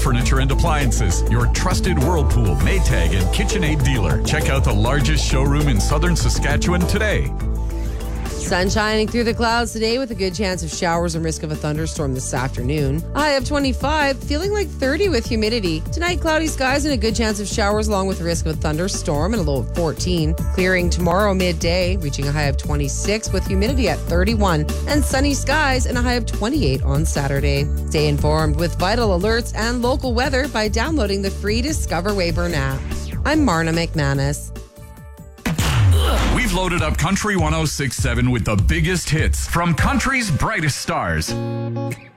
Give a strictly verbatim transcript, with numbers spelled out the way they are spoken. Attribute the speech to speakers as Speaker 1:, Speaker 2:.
Speaker 1: Furniture and Appliances, your trusted Whirlpool, Maytag, and KitchenAid dealer. Check out the largest showroom in southern Saskatchewan today.
Speaker 2: Sun shining through the clouds today with a good chance of showers and risk of a thunderstorm this afternoon. A high of twenty-five, feeling like thirty with humidity. Tonight, cloudy skies and a good chance of showers along with the risk of a thunderstorm and a low of fourteen. Clearing tomorrow midday, reaching a high of twenty-six with humidity at thirty-one. And sunny skies and a high of twenty-eight on Saturday. Stay informed with vital alerts and local weather by downloading the free Discover Weyburn app. I'm Marna McManus.
Speaker 1: We've loaded up Country one oh six point seven with the biggest hits from country's brightest stars.